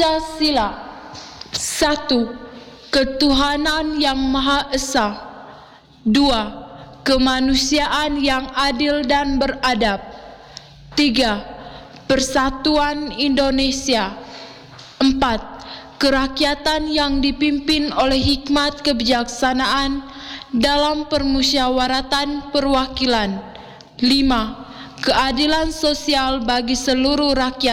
Pancasila. 1. Ketuhanan yang Maha Esa. 2. Kemanusiaan yang adil dan beradab. 3. Persatuan Indonesia. 4. Kerakyatan yang dipimpin oleh hikmat kebijaksanaan dalam permusyawaratan perwakilan. 5. Keadilan sosial bagi seluruh rakyat.